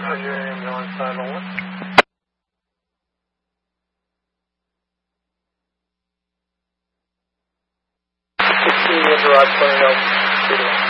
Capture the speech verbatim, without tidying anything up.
Roger, ambulance five oh one. sixteen, Garage, twenty, no,